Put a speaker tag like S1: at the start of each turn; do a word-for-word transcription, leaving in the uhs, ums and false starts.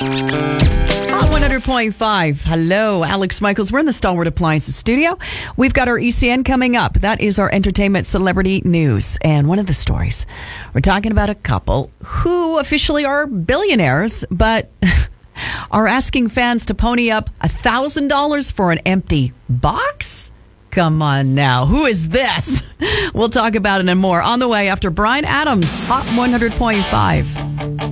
S1: Hot one hundred point five. Hello, Alex Michaels. We're in the Stalwart Appliances studio. We've got our E C N coming up. That is our entertainment celebrity news. And one of the stories, we're talking about a couple who officially are billionaires, but are asking fans to pony up one thousand dollars for an empty box? Come on now. Who is this? We'll talk about it and more on the way after Bryan Adams, Hot one hundred point five.